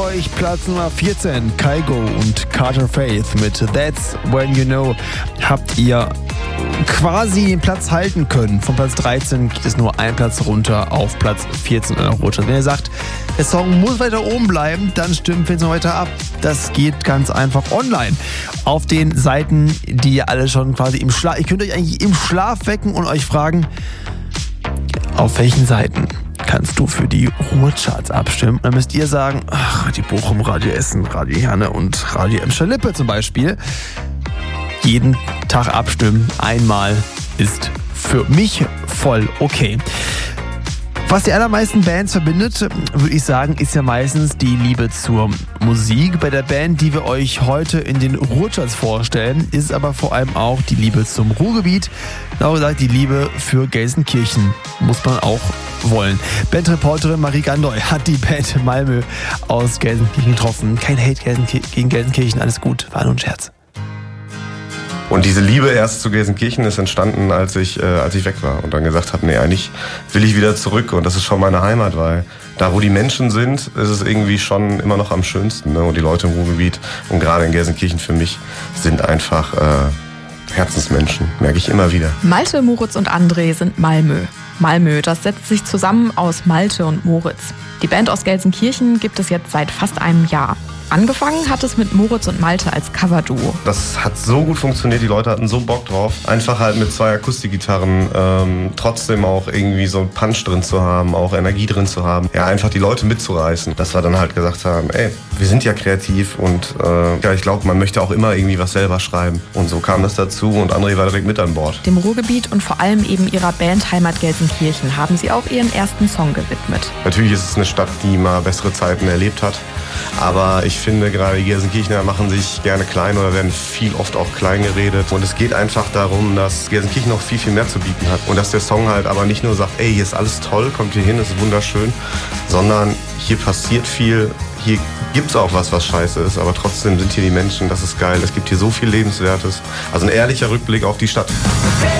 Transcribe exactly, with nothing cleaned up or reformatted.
euch Platz Nummer vierzehn. Kygo und Carter Faith mit That's When You Know habt ihr quasi den Platz halten können. Von Platz dreizehn geht es nur ein Platz runter auf Platz vierzehn in der Rutsche. Wenn ihr sagt, der Song muss weiter oben bleiben, dann stimmt jetzt noch weiter ab. Das geht ganz einfach online. Auf den Seiten, die ihr alle schon quasi im Schlaf... Ihr könnt euch eigentlich im Schlaf wecken und euch fragen, auf welchen Seiten kannst du für die Ruhrcharts abstimmen? Dann müsst ihr sagen, ach, die Bochum, Radio Essen, Radio Herne und Radio Emscher-Lippe zum Beispiel. Jeden Tag abstimmen, einmal ist für mich voll okay. Was die allermeisten Bands verbindet, würde ich sagen, ist ja meistens die Liebe zur Musik. Bei der Band, die wir euch heute in den Ruhrcharts vorstellen, ist aber vor allem auch die Liebe zum Ruhrgebiet. Genauer gesagt, die Liebe für Gelsenkirchen muss man auch wollen. Bandreporterin Marie Gandoy hat die Band Malmö aus Gelsenkirchen getroffen. Kein Hate gegen Gelsenkirchen, alles gut, war nur ein Scherz. Und diese Liebe erst zu Gelsenkirchen ist entstanden, als ich, äh, als ich weg war und dann gesagt habe, nee, eigentlich will ich wieder zurück und das ist schon meine Heimat, weil da, wo die Menschen sind, ist es irgendwie schon immer noch am schönsten. Ne? Und die Leute im Ruhrgebiet und gerade in Gelsenkirchen für mich sind einfach äh, Herzensmenschen, merke ich immer wieder. Malte, Moritz und André sind Malmö. Malmö, das setzt sich zusammen aus Malte und Moritz. Die Band aus Gelsenkirchen gibt es jetzt seit fast einem Jahr. Angefangen hat es mit Moritz und Malte als Coverduo. Das hat so gut funktioniert, die Leute hatten so Bock drauf. Einfach halt mit zwei Akustikgitarren ähm, trotzdem auch irgendwie so einen Punch drin zu haben, auch Energie drin zu haben. Ja, einfach die Leute mitzureißen. Dass wir dann halt gesagt haben, ey, wir sind ja kreativ und äh, ja, ich glaube, man möchte auch immer irgendwie was selber schreiben. Und so kam das dazu und André war direkt mit an Bord. Dem Ruhrgebiet und vor allem eben ihrer Band Heimat Gelsenkirchen haben sie auch ihren ersten Song gewidmet. Natürlich ist es eine Stadt, die mal bessere Zeiten erlebt hat. Aber ich finde, gerade die Gelsenkirchener machen sich gerne klein oder werden viel oft auch klein geredet. Und es geht einfach darum, dass Gelsenkirchen noch viel, viel mehr zu bieten hat. Und dass der Song halt aber nicht nur sagt, ey, hier ist alles toll, kommt hier hin, es ist wunderschön, sondern hier passiert viel, hier gibt es auch was, was scheiße ist, aber trotzdem sind hier die Menschen, das ist geil, es gibt hier so viel Lebenswertes. Also ein ehrlicher Rückblick auf die Stadt.